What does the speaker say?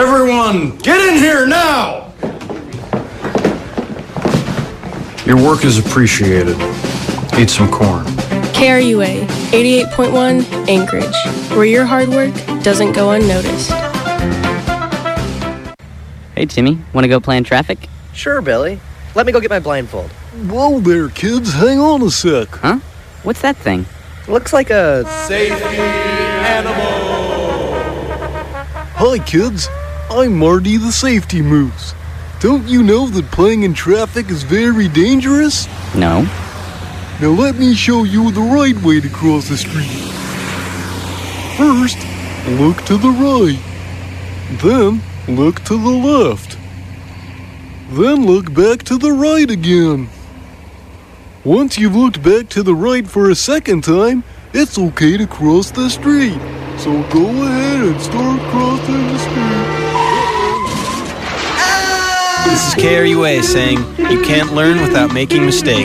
Everyone, get in here now! Your work is appreciated. Eat some corn. KRUA 88.1 Anchorage, where your hard work doesn't go unnoticed. Hey, Timmy, want to go plan traffic? Sure, Billy. Let me go get my blindfold. Whoa there, kids. Hang on a sec. Huh? What's that thing? Looks like a... Safety animal! Hi, kids. I'm Marty the Safety Moose. Don't you know that playing in traffic is very dangerous? No. Now let me show you the right way to cross the street. First, look to the right. Then, look to the left. Then look back to the right again. Once you've looked back to the right for a second time, it's okay to cross the street. So go ahead and start crossing the street. This is KRUA saying, you can't learn without making mistakes.